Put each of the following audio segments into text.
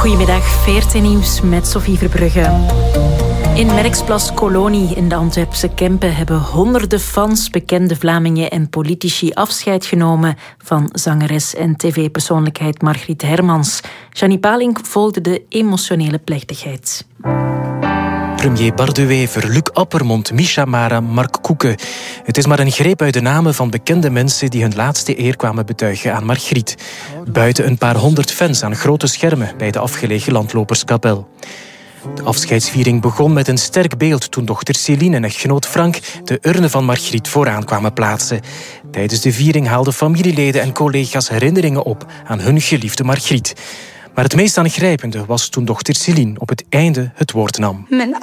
Goedemiddag, VRT Nieuws met Sophie Verbrugge. In Merksplas Kolonie in de Antwerpse Kempen hebben honderden fans, bekende Vlamingen en politici afscheid genomen van zangeres en tv-persoonlijkheid Margriet Hermans. Jeannie Paling volgde de emotionele plechtigheid. Premier Bart de Wever, Luc Appermond, Misha Mara, Mark Koeken. Het is maar een greep uit de namen van bekende mensen die hun laatste eer kwamen betuigen aan Margriet. Buiten een paar honderd fans aan grote schermen bij de afgelegen landloperskapel. De afscheidsviering begon met een sterk beeld toen dochter Céline en echtgenoot Frank de urne van Margriet vooraan kwamen plaatsen. Tijdens de viering haalden familieleden en collega's herinneringen op aan hun geliefde Margriet. Maar het meest aangrijpende was toen dochter Céline op het einde het woord nam. Mijn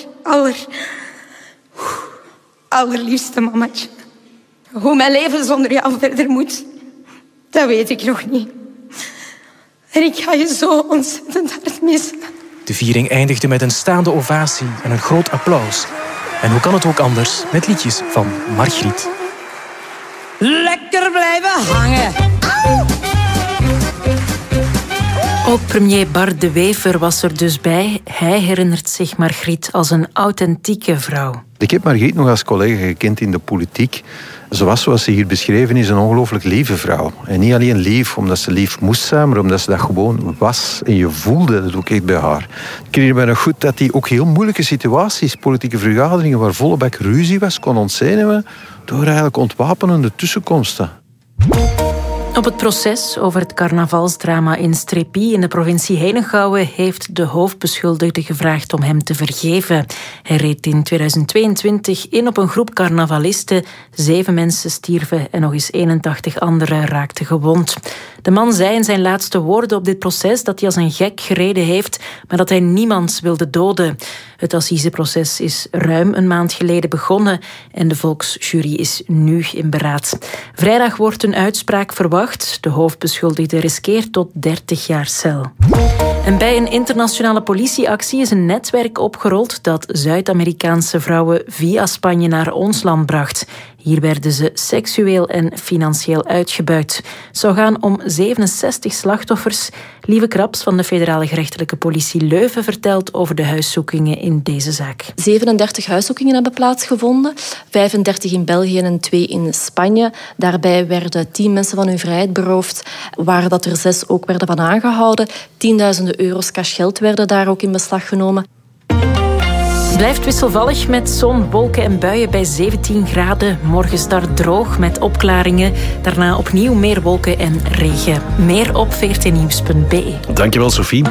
allerliefste mamatje. Hoe mijn leven zonder jou verder moet, dat weet ik nog niet. En ik ga je zo ontzettend hard missen. De viering eindigde met een staande ovatie en een groot applaus. En hoe kan het ook anders met liedjes van Margriet? Lekker blijven hangen. Ook premier Bart de Wever was er dus bij. Hij herinnert zich Margriet als een authentieke vrouw. Ik heb Margriet nog als collega gekend in de politiek. Ze was, zoals ze hier beschreven is, een ongelooflijk lieve vrouw. En niet alleen lief omdat ze lief moest zijn, maar omdat ze dat gewoon was. En je voelde dat ook echt bij haar. Ik herinner me nog goed dat die ook heel moeilijke situaties, politieke vergaderingen waar volle bak ruzie was, kon ontzenuwen door eigenlijk ontwapenende tussenkomsten. Op het proces over het carnavalsdrama in Strépy in de provincie Henegouwen heeft de hoofdbeschuldigde gevraagd om hem te vergeven. Hij reed in 2022 in op een groep carnavalisten. 7 mensen stierven en nog eens 81 anderen raakten gewond. De man zei in zijn laatste woorden op dit proces dat hij als een gek gereden heeft, maar dat hij niemand wilde doden. Het assiseproces is ruim een maand geleden begonnen en de volksjury is nu in beraad. Vrijdag wordt een uitspraak verwacht. De hoofdbeschuldigde riskeert tot 30 jaar cel. En bij een internationale politieactie is een netwerk opgerold dat Zuid-Amerikaanse vrouwen via Spanje naar ons land bracht. Hier werden ze seksueel en financieel uitgebuit. Het zou gaan om 67 slachtoffers. Lieve Kraps van de Federale Gerechtelijke Politie Leuven vertelt over de huiszoekingen in deze zaak. 37 huiszoekingen hebben plaatsgevonden. 35 in België en 2 in Spanje. Daarbij werden 10 mensen van hun vrijheid beroofd, waar dat er 6 ook werden van aangehouden. 10.000 euro's cashgeld werden daar ook in beslag genomen. Het blijft wisselvallig met zon, wolken en buien bij 17 graden. Morgen start droog met opklaringen. Daarna opnieuw meer wolken en regen. Meer op vrtnieuws.be. Dankjewel, Sophie.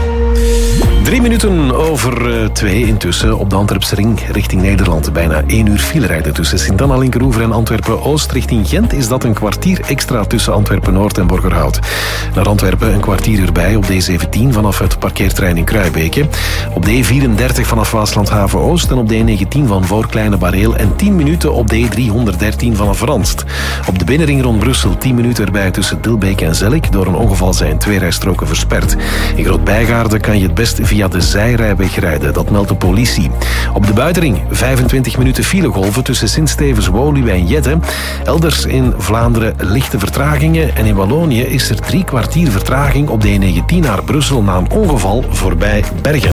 3 minuten over 2 intussen op de Antwerpse ring richting Nederland. Bijna 1 uur file rijden tussen Sint-Anna, Linkeroever en Antwerpen-Oost. Richting Gent is dat een kwartier extra tussen Antwerpen-Noord en Borgerhout. Naar Antwerpen een kwartier erbij op de E17 vanaf het parkeerterrein in Kruibeke. Op de E34 vanaf Waaslandhaven-Oost en op de E19 van Voorkleine Bareel. En 10 minuten op de E313 vanaf Randst. Op de binnenring rond Brussel 10 minuten erbij tussen Dilbeek en Zellik. Door een ongeval zijn 2 rijstroken versperd. In Groot-Bijgaarde kan je het best via de zijrijweg rijden, dat meldt de politie. Op de buitenring 25 minuten filegolven tussen Sint-Stevens, Woluwe en Jette. Elders in Vlaanderen lichte vertragingen en in Wallonië is er 3 kwartier vertraging op de E19 naar Brussel na een ongeval voorbij Bergen.